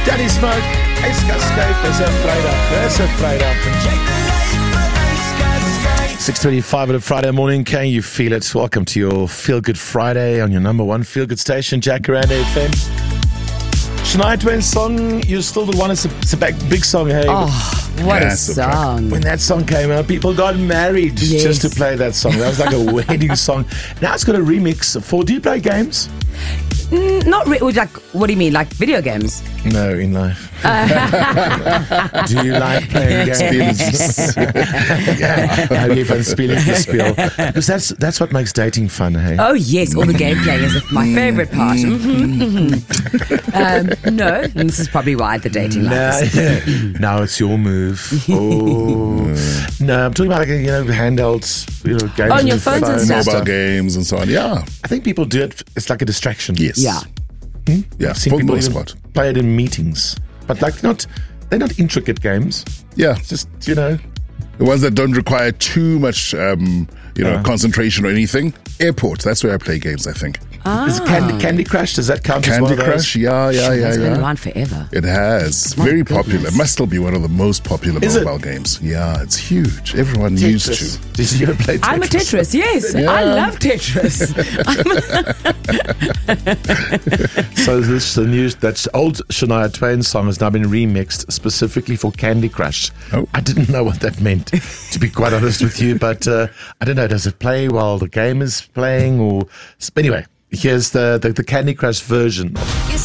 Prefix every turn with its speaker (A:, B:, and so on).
A: Danny Smoke, Ijskaskuif, dis 'n Vrydag. 6:25 on a Friday morning. Can you feel it? Welcome to your Feel Good Friday on your number one Feel Good station, Jacaranda FM. Shania Twain's song, You're Still the One. It's a big song, hey?
B: Oh, what a song.
A: When that song came out, people got married just to play that song. That was like a wedding song. Now it's got a remix for... Do you play games?
B: Not really. Like, what do you mean? Like video games?
A: No, in life. Do you like playing games? How do you find spelling the spell? Because that's what makes dating fun, hey?
B: Oh yes, all the gameplay is my favorite part. No, and this is probably why the dating life is.
A: Now it's your move. Oh no, I'm talking about handhelds, games
B: on your phones and stuff.
C: Mobile games and so on. Yeah,
A: I think people do it. It's like a distraction.
C: Yes.
B: Yeah.
C: Yeah.
A: I've seen
C: For the
A: people
C: most
A: even
C: part.
A: play it in meetings, but they're not intricate games.
C: Yeah.
A: It's just
C: The ones that don't require too much, concentration or anything. Airport. That's where I play games, I think.
A: Is it Candy Crush? Does that count as one
C: Candy
A: of those?
C: Crush. Yeah.
B: It's been around forever.
C: It has.
B: My
C: Very
B: goodness.
C: popular. It must still be one of the most popular
A: Is it?
C: mobile games. Yeah, it's huge. Everyone used
A: Tetris.
C: to.
A: Did you ever play Tetris?
B: I'm a Tetris, yes.
C: Yeah.
B: I love Tetris.
A: So this the news that old Shania Twain song has now been remixed specifically for Candy Crush.
C: Oh.
A: I didn't know what that meant, to be quite honest with you, but I don't know, does it play while the game is playing or... Anyway, here's the Candy Crush version.
D: You're